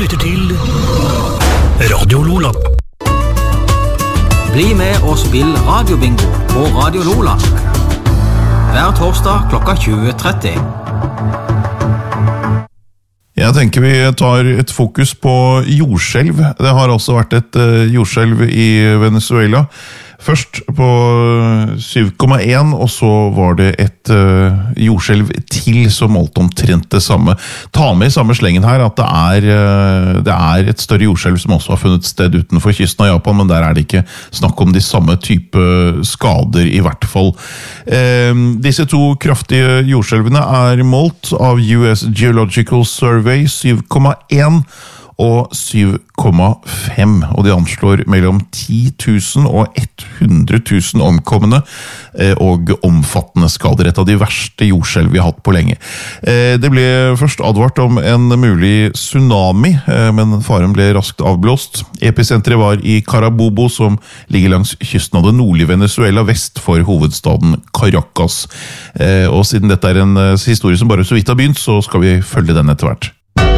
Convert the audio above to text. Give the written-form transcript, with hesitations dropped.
lytter til Radio Lola. Bli med og spill radiobingo på Radio Lola. Hver torsdag klokka 20:30. Jeg tenker vi tar et fokus på jordskjelv. Det har også vært et jordskjelv i Venezuela. Først på 7,1, og så var det et jordskjelv til som målte omtrent det samme. Ta med i samme slengen her at det er et større jordskjelv som også har funnet sted utenfor kysten av Japan, men der er det ikke snakk om de samme type skader i hvert fall. Disse to kraftige jordskjelvene er målt av US Geological Survey 7,1 og 7,5, og de anslår mellom 10 000 og 100 000 omkomne og omfattende skader, et av de verste jordskjelv vi har hatt på lenge. Det ble først advart om en mulig tsunami, men faren ble raskt avblåst. Episenteret var i Carabobo, som ligger langs kysten av det nordlige Venezuela, vest for hovedstaden Caracas. Og siden dette er en historie som bare så vidt har begynt, så skal vi følge den etter hvert.